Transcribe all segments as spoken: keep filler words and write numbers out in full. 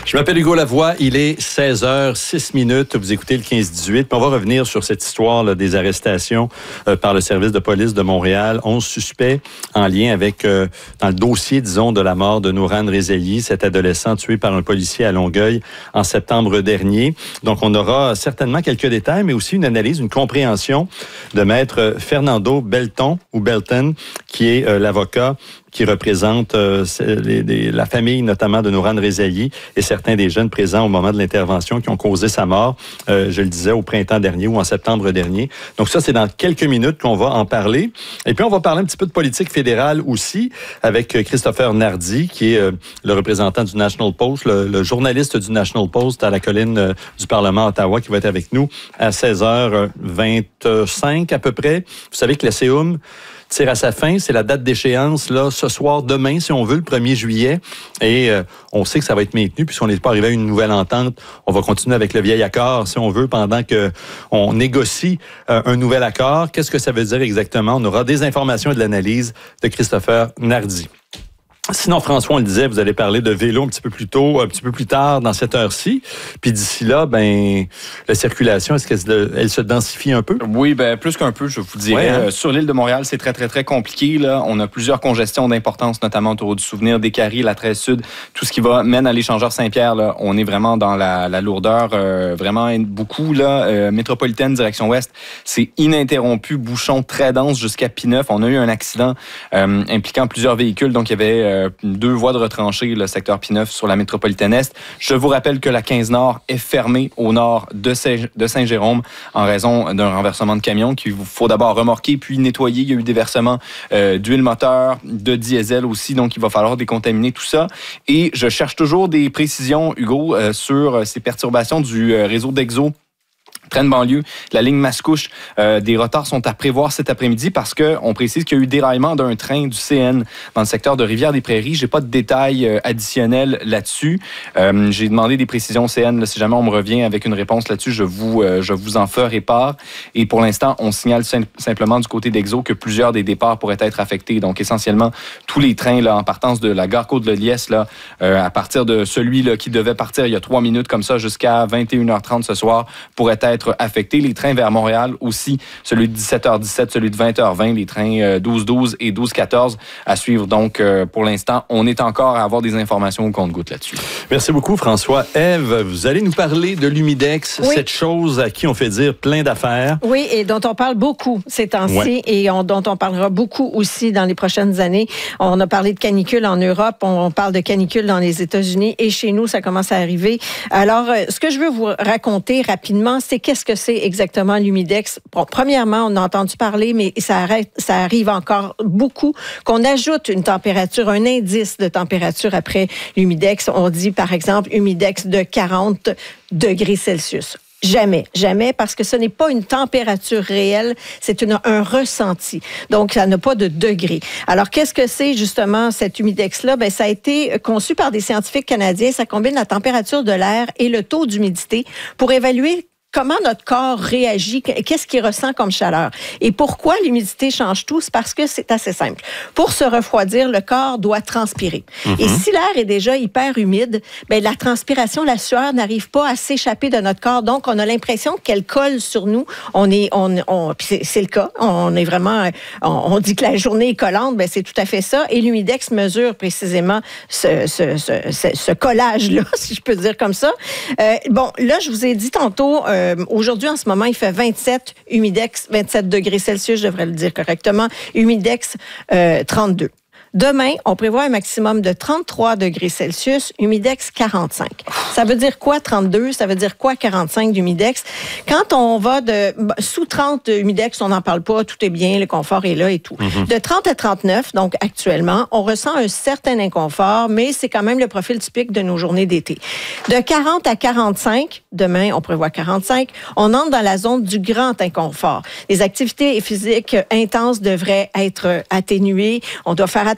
Je m'appelle Hugo Lavoie, il est seize heures six minutes, vous écoutez le quinze dix-huit, puis on va revenir sur cette histoire là, des arrestations euh, par le service de police de Montréal. onze suspects en lien avec, euh, dans le dossier, disons, de la mort de Nourhan Rezaei, cet adolescent tué par un policier à Longueuil en septembre dernier. Donc, on aura certainement quelques détails, mais aussi une analyse, une compréhension de maître Fernando Belton, ou Belton, qui est euh, l'avocat qui représente euh, les, les, la famille notamment de Nourhan Rezaei et certains des jeunes présents au moment de l'intervention qui ont causé sa mort, euh, je le disais, au printemps dernier ou en septembre dernier. Donc ça, c'est dans quelques minutes qu'on va en parler. Et puis, on va parler un petit peu de politique fédérale aussi avec Christopher Nardi, qui est euh, le représentant du National Post, le, le journaliste du National Post à la colline euh, du Parlement à Ottawa, qui va être avec nous à seize heures vingt-cinq à peu près. Vous savez que la C E U M tire à sa fin. C'est la date d'échéance, là, ce soir, demain, si on veut, le premier juillet. Et euh, on sait que ça va être maintenu, puisqu'on n'est pas arrivé à une nouvelle entente. On va continuer avec le vieil accord, si on veut, pendant qu'on négocie euh, un nouvel accord. Qu'est-ce que ça veut dire exactement? On aura des informations et de l'analyse de Christopher Nardi. Sinon, François, on le disait, vous allez parler de vélo un petit peu plus tôt, un petit peu plus tard dans cette heure-ci. Puis d'ici là, ben, la circulation, est-ce qu'elle elle se densifie un peu? Oui, ben plus qu'un peu, je vous dirais. Ouais, hein? euh, sur l'île de Montréal, c'est très, très, très compliqué. Là. On a plusieurs congestions d'importance, notamment autour du Souvenir, des Caries, la treize Sud, tout ce qui va mène à l'échangeur Saint-Pierre. Là, on est vraiment dans la, la lourdeur, euh, vraiment beaucoup. Là, euh, métropolitaine, direction ouest, c'est ininterrompu, bouchon très dense jusqu'à P-neuf. On a eu un accident euh, impliquant plusieurs véhicules, donc il y avait euh, deux voies de retranchée, le secteur P-neuf sur la métropolitaine Est. Je vous rappelle que la quinze Nord est fermée au nord de Saint-Jérôme en raison d'un renversement de camion qu'il faut d'abord remorquer puis nettoyer. Il y a eu des versements euh, d'huile moteur, de diesel aussi, donc il va falloir décontaminer tout ça. Et je cherche toujours des précisions, Hugo, euh, sur ces perturbations du euh, réseau d'Exo. Train de banlieue, la ligne Mascouche, euh, des retards sont à prévoir cet après-midi parce qu'on précise qu'il y a eu déraillement d'un train du C N dans le secteur de Rivière-des-Prairies. J'ai pas de détails euh, additionnels là-dessus. Euh, j'ai demandé des précisions au C N. Là, si jamais on me revient avec une réponse là-dessus, je vous, euh, je vous en ferai part. Et pour l'instant, on signale sim- simplement du côté d'Exo que plusieurs des départs pourraient être affectés. Donc, essentiellement, tous les trains là, en partance de la gare Côte-de-Liesse, là, euh, à partir de celui là, qui devait partir il y a trois minutes comme ça jusqu'à vingt et une heures trente ce soir, pourraient être affectés. Les trains vers Montréal aussi, celui de dix-sept heures dix-sept, celui de vingt heures vingt, les trains douze douze et douze quatorze à suivre. Donc, euh, pour l'instant, on est encore à avoir des informations au compte-gouttes là-dessus. Merci beaucoup, François. Ève, vous allez nous parler de l'Humidex, oui. Cette chose à qui on fait dire plein d'affaires. Oui, et dont on parle beaucoup ces temps-ci, ouais. et on, dont on parlera beaucoup aussi dans les prochaines années. On a parlé de canicule en Europe, on parle de canicule dans les États-Unis, et chez nous, ça commence à arriver. Alors, ce que je veux vous raconter rapidement, c'est qu'est-ce que c'est exactement l'Humidex? Bon, premièrement, on a entendu parler, mais ça, arrête, ça arrive encore beaucoup, qu'on ajoute une température, un indice de température après l'Humidex. On dit, par exemple, Humidex de quarante degrés Celsius. Jamais, jamais, parce que ce n'est pas une température réelle, c'est une, un ressenti. Donc, ça n'a pas de degré. Alors, qu'est-ce que c'est justement cet humidex-là? Ben, ça a été conçu par des scientifiques canadiens. Ça combine la température de l'air et le taux d'humidité pour évaluer comment notre corps réagit, qu'est-ce qu'il ressent comme chaleur. Et pourquoi l'humidité change tout? C'est parce que c'est assez simple. Pour se refroidir, le corps doit transpirer. Mm-hmm. Et si l'air est déjà hyper humide, ben la transpiration, la sueur n'arrive pas à s'échapper de notre corps. Donc, on a l'impression qu'elle colle sur nous. On est, on, on, c'est, c'est le cas. On est vraiment, on, on dit que la journée est collante. Ben c'est tout à fait ça. Et l'humidex mesure précisément ce, ce, ce, ce, ce collage-là, si je peux dire comme ça. Euh, bon, là, je vous ai dit tantôt. Euh, Aujourd'hui, en ce moment, il fait vingt-sept, humidex, vingt-sept degrés Celsius, je devrais le dire correctement, humidex euh, trente-deux. Demain, on prévoit un maximum de trente-trois degrés Celsius, humidex quarante-cinq. Ça veut dire quoi trente-deux? Ça veut dire quoi quarante-cinq d'humidex? Quand on va de sous trente de humidex, on n'en parle pas, tout est bien, le confort est là et tout. Mm-hmm. De trente à trente-neuf, donc actuellement, on ressent un certain inconfort, mais c'est quand même le profil typique de nos journées d'été. De quarante à quarante-cinq, demain, on prévoit quarante-cinq, on entre dans la zone du grand inconfort. Les activités physiques intenses devraient être atténuées. On doit faire attention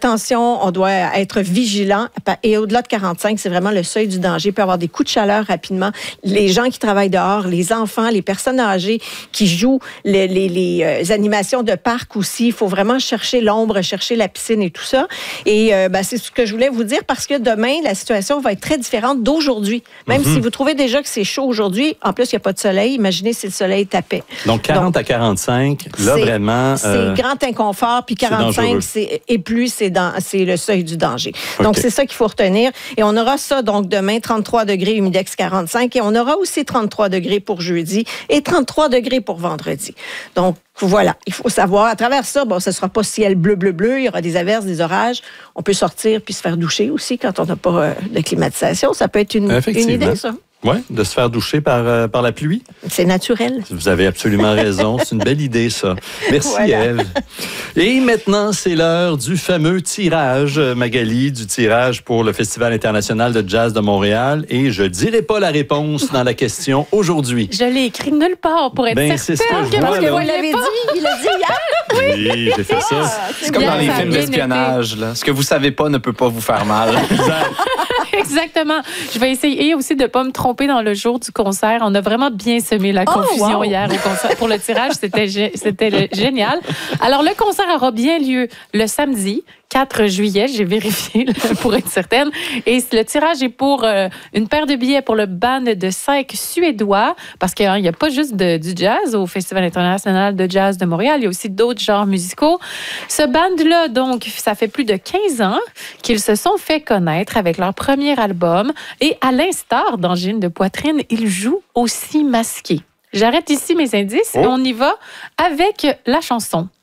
attention, on doit être vigilant. Et au-delà de quarante-cinq, c'est vraiment le seuil du danger. Il peut y avoir des coups de chaleur rapidement. Les gens qui travaillent dehors, les enfants, les personnes âgées qui jouent les, les, les animations de parc aussi. Il faut vraiment chercher l'ombre, chercher la piscine et tout ça. Et euh, ben, c'est ce que je voulais vous dire parce que demain, la situation va être très différente d'aujourd'hui. Même mm-hmm. si vous trouvez déjà que c'est chaud aujourd'hui, en plus, il n'y a pas de soleil. Imaginez si le soleil tapait. Donc, quarante Donc, à quarante-cinq, là, c'est, vraiment... C'est euh, grand inconfort, puis quarante-cinq c'est, et plus, c'est, dans, c'est le seuil du danger. Okay. Donc, c'est ça qu'il faut retenir. Et on aura ça, donc, demain, trente-trois degrés, humidex quarante-cinq. Et on aura aussi trente-trois degrés pour jeudi et trente-trois degrés pour vendredi. Donc, voilà, il faut savoir. À travers ça, bon, ce ne sera pas ciel bleu, bleu, bleu. Il y aura des averses, des orages. On peut sortir puis se faire doucher aussi quand on n'a pas euh, de climatisation. Ça peut être une, une idée, ça. Oui, de se faire doucher par, euh, par la pluie. C'est naturel. Vous avez absolument raison. C'est une belle idée, ça. Merci, voilà. Ève. Et maintenant, c'est l'heure du fameux tirage, Magali, du tirage pour le Festival international de jazz de Montréal. Et je ne dirai pas la réponse dans la question aujourd'hui. Je l'ai écrit nulle part pour être ben, certaine. C'est ce que je Parce vois, que vous l'avez dit, il l'a dit hier. Oui, oui j'ai fait ça. Ah, c'est, c'est comme dans les films d'espionnage. Là. Ce que vous ne savez pas ne peut pas vous faire mal. Exact. Exactement. Je vais essayer aussi de ne pas me tromper dans le jour du concert. On a vraiment bien semé la confusion oh, wow. hier au concert. Pour le tirage, c'était, c'était génial. Alors, le concert aura bien lieu le samedi, quatre juillet, j'ai vérifié pour être certaine. Et le tirage est pour euh, une paire de billets pour le band de cinq suédois, parce qu'il n'y a pas juste de, du jazz au Festival international de jazz de Montréal, il y a aussi d'autres genres musicaux. Ce band-là, donc, ça fait plus de quinze ans qu'ils se sont fait connaître avec leur premier album. Et à l'instar d'Angine de poitrine, ils jouent aussi masqués. J'arrête ici mes indices oh. et on y va avec la chanson.